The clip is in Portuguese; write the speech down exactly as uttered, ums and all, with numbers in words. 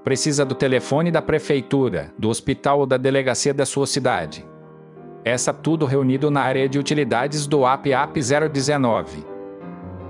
Precisa do telefone da prefeitura, do hospital ou da delegacia da sua cidade. Essa tudo reunido na área de utilidades do app app zero dezenove.